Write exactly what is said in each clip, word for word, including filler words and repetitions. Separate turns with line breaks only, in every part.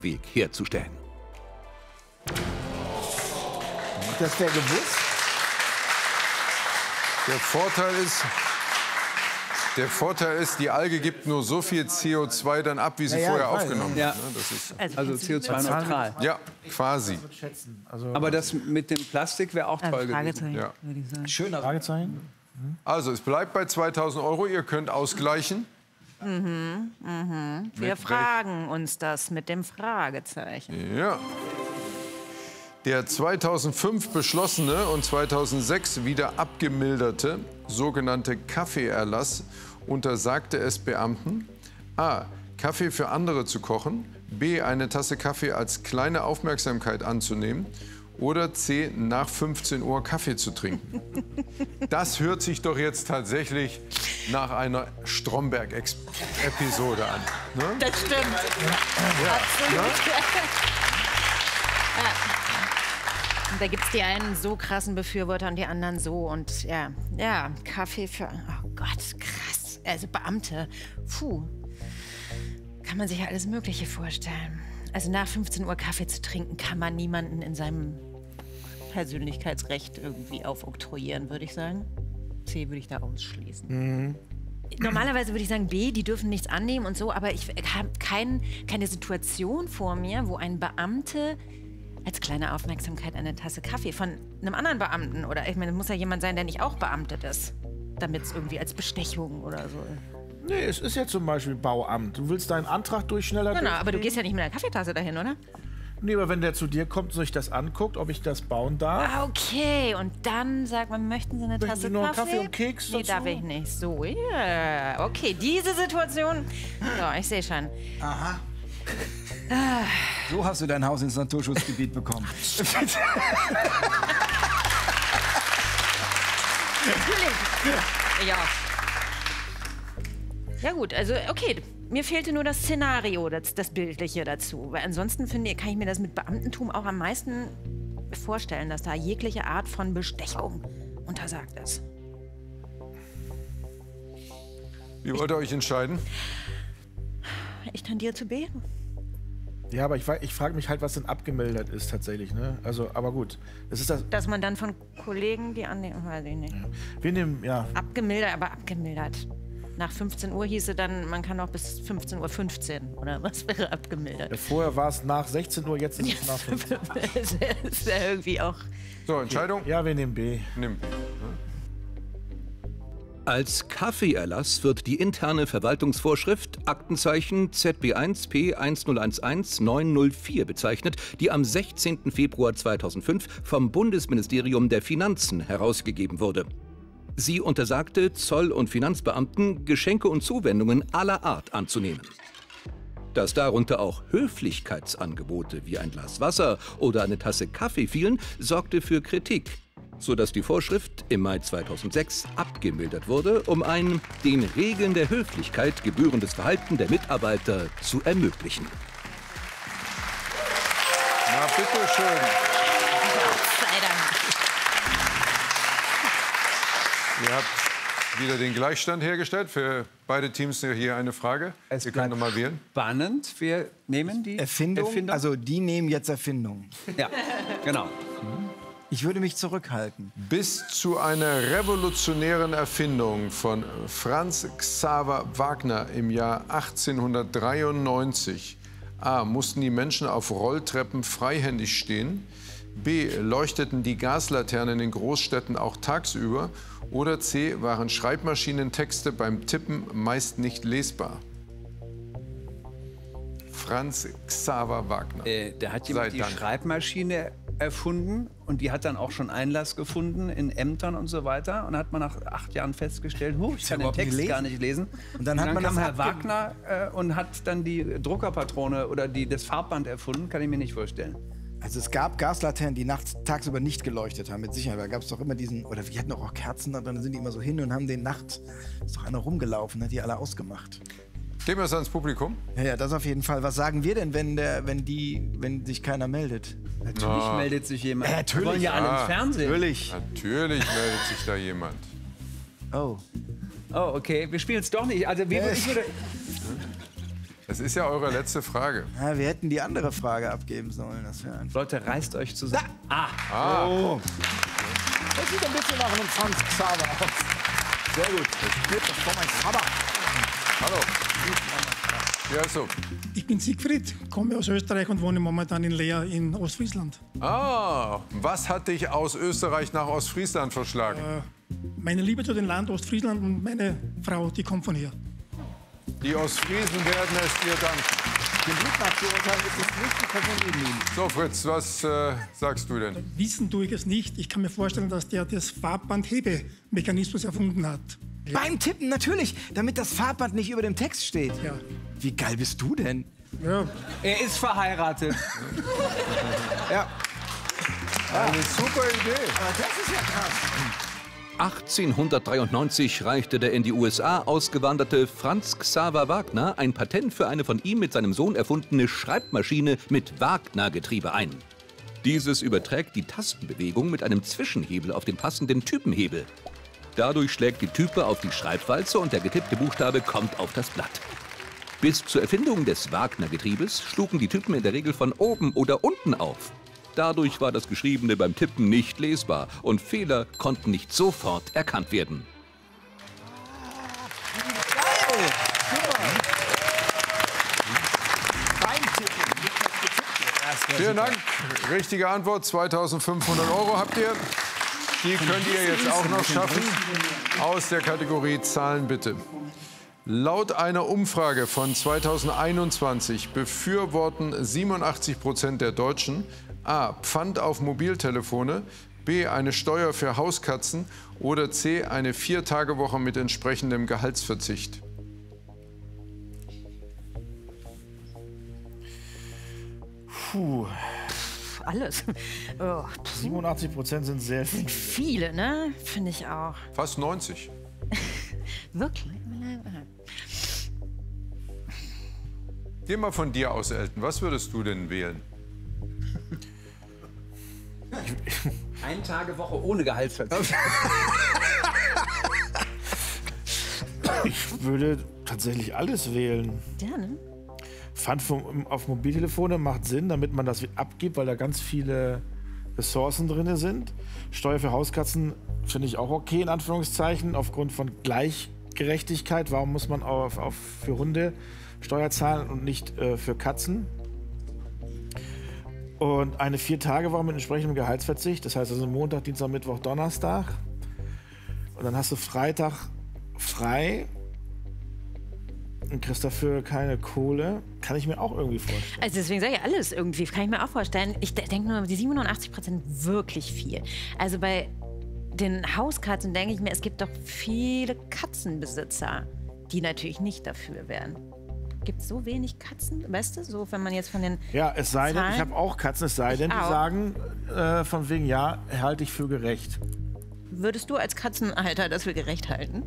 Weg herzustellen.
Das wäre gewusst.
Der Vorteil ist, der Vorteil ist, die Alge gibt nur so viel C O zwei dann ab, wie sie
Ja, ja,
vorher
ich weiß.
aufgenommen
Ja.
hat. Ne? Das ist,
Also, also C O zwei neutral.
ja, quasi.
Also,
Aber das mit dem Plastik wäre auch toll gewesen.
Fragezeichen,
Ja.
würde ich sagen.
schöner Fragezeichen.
Also, es bleibt bei zweitausend Euro. Ihr könnt ausgleichen.
Wir fragen uns das mit dem Fragezeichen.
Ja. Der zweitausendfünf beschlossene und zweitausendsechs wieder abgemilderte sogenannte Kaffeeerlass untersagte es Beamten, a. Kaffee für andere zu kochen, b. eine Tasse Kaffee als kleine Aufmerksamkeit anzunehmen oder c. nach fünfzehn Uhr Kaffee zu trinken. Das hört sich doch jetzt tatsächlich nach einer Stromberg-Episode an. Ne?
Das stimmt. Absolut. Ja. Und da gibt es die einen so krassen Befürworter und die anderen so. Und ja, ja, Kaffee für... Oh Gott, krass. Also Beamte. Puh. Kann man sich ja alles Mögliche vorstellen. Also nach fünfzehn Uhr Kaffee zu trinken, kann man niemanden in seinem Persönlichkeitsrecht irgendwie aufoktroyieren, würde ich sagen. C würde ich da ausschließen.
Mhm.
Normalerweise würde ich sagen B, die dürfen nichts annehmen und so, aber ich habe kein, keine Situation vor mir, wo ein Beamte als kleine Aufmerksamkeit eine Tasse Kaffee von einem anderen Beamten oder ich meine, es muss ja jemand sein, der nicht auch beamtet ist, damit es irgendwie als Bestechung oder so.
Nee, es ist ja zum Beispiel Bauamt. Du willst deinen Antrag durch schneller
Genau, aber du
durchkriegen?
gehst ja nicht mit einer Kaffeetasse dahin, oder?
Nee, aber wenn der zu dir kommt und sich das anguckt, ob ich das bauen darf.
Ah, okay. Und dann sagt man, möchten Sie eine
Möchten
Tasse
Sie noch einen
Kaffee?
Kaffee und Keks
Nee,
dazu?
darf ich nicht. So, ja. Okay, diese Situation. So, ich sehe schon.
Aha. So hast du dein Haus ins Naturschutzgebiet bekommen.
Ja. Ja gut, also okay. Mir fehlte nur das Szenario, das, das Bildliche dazu. Weil ansonsten finde ich, kann ich mir das mit Beamtentum auch am meisten vorstellen, dass da jegliche Art von Bestechung untersagt ist.
Wie wollt ihr euch entscheiden?
Ich tendiere zu B.
Ja, aber ich, fra- ich frage mich halt, was denn abgemildert ist tatsächlich. Ne? Also, aber gut. Das ist das.
Dass man dann von Kollegen die annehmen, weiß ich nicht.
Wir nehmen, ja.
Abgemildert, aber abgemildert. Nach fünfzehn Uhr hieße dann, man kann auch bis fünfzehn Uhr fünfzehn. Oder was wäre abgemildert?
Ja, vorher war es nach sechzehn Uhr, jetzt ist es nach fünfzehn.
Das ist ja irgendwie auch...
So, Entscheidung?
Ja, wir nehmen B.
Nimm.
Als Kaffeeerlass wird die interne Verwaltungsvorschrift Aktenzeichen Z B eins P eins null eins eins neun null vier bezeichnet, die am sechzehnten Februar zweitausendfünf vom Bundesministerium der Finanzen herausgegeben wurde. Sie untersagte Zoll- und Finanzbeamten, Geschenke und Zuwendungen aller Art anzunehmen. Dass darunter auch Höflichkeitsangebote wie ein Glas Wasser oder eine Tasse Kaffee fielen, sorgte für Kritik, sodass die Vorschrift im Mai zweitausendsechs abgemildert wurde, um ein den Regeln der Höflichkeit gebührendes Verhalten der Mitarbeiter zu ermöglichen.
Na, bitteschön.
Sei Dank.
Ihr habt wieder den Gleichstand hergestellt. Für beide Teams hier eine Frage.
Es
Ihr könnt noch mal wählen.
Spannend. Wir nehmen die
Erfindung,
Erfindung.
also die nehmen jetzt Erfindung.
ja, genau.
Ich würde mich zurückhalten.
Bis zu einer revolutionären Erfindung von Franz Xaver Wagner im Jahr achtzehnhundertdreiundneunzig. A. Mussten die Menschen auf Rolltreppen freihändig stehen. B. Leuchteten die Gaslaternen in Großstädten auch tagsüber. Oder C. Waren Schreibmaschinentexte beim Tippen meist nicht lesbar. Franz Xaver Wagner.
Äh, da hat jemand
Sei
die
Dank.
Schreibmaschine erfunden und die hat dann auch schon Einlass gefunden in Ämtern und so weiter. Und hat man nach acht Jahren festgestellt, huh, ich kann den
überhaupt nicht
Text
lesen.
gar nicht lesen.
Und dann hat man
kam
das
Herr
abge-
Wagner äh, und hat dann die Druckerpatrone oder die, das Farbband erfunden, kann ich mir nicht vorstellen.
Also es gab Gaslaternen, die nachts tagsüber nicht geleuchtet haben, mit Sicherheit. Da gab es doch immer diesen, oder wir hatten auch Kerzen, und dann sind die immer so hin und haben den Nacht, ist doch einer rumgelaufen, hat die alle ausgemacht.
Geben wir es ans Publikum.
Ja, ja, das auf jeden Fall. Was sagen wir denn, wenn, der, wenn, die, wenn sich keiner meldet?
Natürlich
Ah.
meldet sich jemand.
Ja, natürlich.
Wir wollen ja alle
Ah,
ins Fernsehen.
Natürlich.
Natürlich meldet sich da jemand.
Oh.
Oh, okay. Wir spielen es doch nicht. Also wir, ich würde,
Es ist ja eure letzte Frage.
Ja, wir hätten die andere Frage abgeben sollen. Das wäre einfach.
Leute, reißt euch zusammen.
Da.
Ah.
Oh. Das sieht ein bisschen nach einem Franz Xaver aus. Sehr gut. Das spielt doch vor mein Xaver.
Hallo. Ja, so.
Ich bin Siegfried, komme aus Österreich und wohne momentan in Leer in Ostfriesland.
Ah, was hat dich aus Österreich nach Ostfriesland verschlagen?
Äh, meine Liebe zu dem Land Ostfriesland und meine Frau, die kommt von hier.
Die Ostfriesen werden es dir danken.
Den Blick nach zu urteilen ist es nicht, die Person neben ihm.
So, Fritz, was äh, sagst du denn?
Wissen tue ich es nicht. Ich kann mir vorstellen, dass der das Farbbandhebemechanismus erfunden hat.
Beim Tippen natürlich, damit das Farbband nicht über dem Text steht.
Ja.
Wie geil bist du denn?
Ja.
Er ist verheiratet.
Ja.
Eine super Idee.
Aber das ist ja krass.
achtzehnhundertdreiundneunzig reichte der in die U S A ausgewanderte Franz Xaver Wagner ein Patent für eine von ihm mit seinem Sohn erfundene Schreibmaschine mit Wagner-Getriebe ein. Dieses überträgt die Tastenbewegung mit einem Zwischenhebel auf den passenden Typenhebel. Dadurch schlägt die Type auf die Schreibwalze und der getippte Buchstabe kommt auf das Blatt. Bis zur Erfindung des Wagner-Getriebes schlugen die Typen in der Regel von oben oder unten auf. Dadurch war das Geschriebene beim Tippen nicht lesbar und Fehler konnten nicht sofort erkannt werden.
Geil! Super! Beim Tippen, nicht das Getippte.
Vielen Dank. Richtige Antwort. zweitausendfünfhundert Euro habt ihr. Die könnt ihr jetzt auch noch schaffen. Aus der Kategorie Zahlen bitte. Laut einer Umfrage von zweitausendeinundzwanzig befürworten siebenundachtzig Prozent der Deutschen A. Pfand auf Mobiltelefone, B. eine Steuer für Hauskatzen oder C. eine Vier-Tage-Woche mit entsprechendem Gehaltsverzicht.
Puh,
Alles. Oh,
siebenundachtzig Prozent sind sehr viel.
viele, ne? Finde ich auch.
Fast neunzig.
Wirklich?
Geh mal von dir aus, Elton. Was würdest du denn wählen?
Eine Tage Woche ohne Gehaltsverzicht.
Ich würde tatsächlich alles wählen.
Ja, ne?
Pfand vom, auf Mobiltelefone macht Sinn, damit man das abgibt, weil da ganz viele Ressourcen drin sind. Steuer für Hauskatzen finde ich auch okay, in Anführungszeichen, aufgrund von Gleichgerechtigkeit. Warum muss man auf, auf für Hunde Steuer zahlen und nicht äh, für Katzen? Und eine Vier-Tage-Woche mit entsprechendem Gehaltsverzicht, das heißt also Montag, Dienstag, Mittwoch, Donnerstag. Und dann hast du Freitag frei und kriegst dafür keine Kohle. Kann ich mir auch irgendwie vorstellen.
Also deswegen sage ich alles irgendwie, kann ich mir auch vorstellen. Ich de denke nur, die siebenundachtzig Prozent wirklich viel. Also bei den Hauskatzen denke ich mir, es gibt doch viele Katzenbesitzer, die natürlich nicht dafür wären. Gibt es so wenig Katzen, weißt du, so wenn man jetzt von den
Ja, es sei denn,
Zahlen?
ich habe auch Katzen, es sei denn,
Ich
die
auch.
sagen äh, von wegen, ja, halte ich für gerecht.
Würdest du als Katzenhalter das für gerecht halten?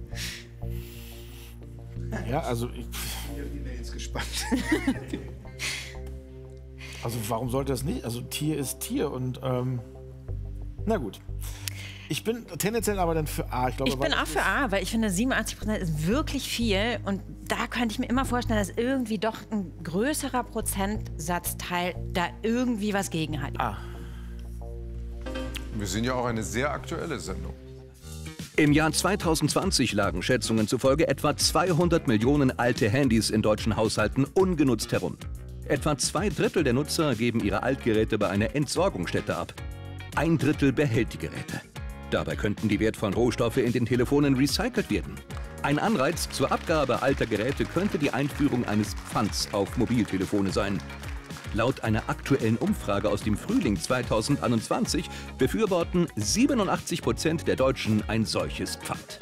Ja, also, ich,
Die Mail ist gespannt.
also warum sollte das nicht? Also Tier ist Tier und ähm, na gut. Ich bin tendenziell aber dann für A. Ich, glaube,
Ich bin
weil-
auch für A, weil ich finde, siebenundachtzig Prozent ist wirklich viel. Und da könnte ich mir immer vorstellen, dass irgendwie doch ein größerer Prozentsatzteil da irgendwie was gegen hat.
A.
Wir sind ja auch eine sehr aktuelle Sendung.
Im Jahr zweitausendzwanzig lagen Schätzungen zufolge etwa zweihundert Millionen alte Handys in deutschen Haushalten ungenutzt herum. Etwa zwei Drittel der Nutzer geben ihre Altgeräte bei einer Entsorgungsstätte ab. Ein Drittel behält die Geräte. Dabei könnten die wertvollen Rohstoffe in den Telefonen recycelt werden. Ein Anreiz zur Abgabe alter Geräte könnte die Einführung eines Pfands auf Mobiltelefone sein. Laut einer aktuellen Umfrage aus dem Frühling zweitausendeinundzwanzig befürworten siebenundachtzig Prozent der Deutschen ein solches Pfand.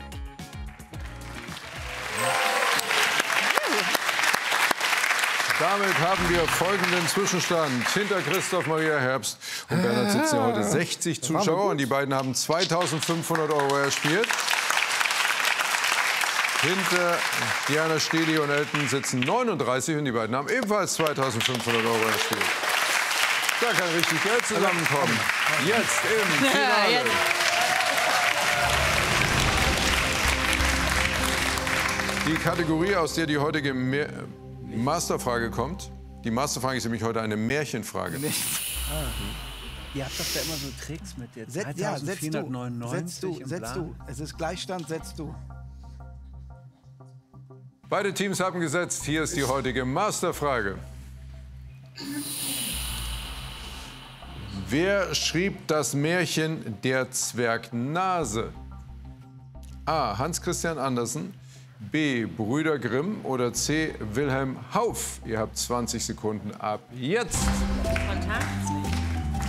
Damit haben wir folgenden Zwischenstand. Hinter Christoph Maria Herbst und Bernhard sitzen ja heute sechzig Zuschauer und die beiden haben zweitausendfünfhundert Euro erspielt. Hinter Diana Steli und Elton sitzen neununddreißig und die beiden haben ebenfalls zweitausendfünfhundert Euro erspielt. Da kann richtig Geld zusammenkommen. Jetzt im Finale. Die Kategorie, aus der die heutige Mehr Masterfrage kommt. Die Masterfrage ist nämlich heute eine Märchenfrage.
Ah. Ihr habt doch da immer so Tricks mit der
Setz, ja, setzt du,
dreitausendvierhundertneunundneunzig
setzt du,
im
setzt
Plan.
du. Es ist Gleichstand, setzt du.
Beide Teams haben gesetzt. Hier ist die heutige Masterfrage. Wer schrieb das Märchen Der Zwergnase? A. Hans Christian Andersen, B. Brüder Grimm oder C. Wilhelm Hauff? Ihr habt zwanzig Sekunden ab jetzt.
Spontan.